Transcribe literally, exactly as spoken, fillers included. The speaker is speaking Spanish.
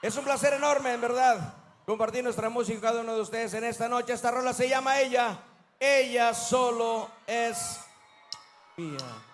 Es un placer enorme, en verdad, compartir nuestra música con cada uno de ustedes en esta noche. Esta rola se llama Ella. Ella solo es mía.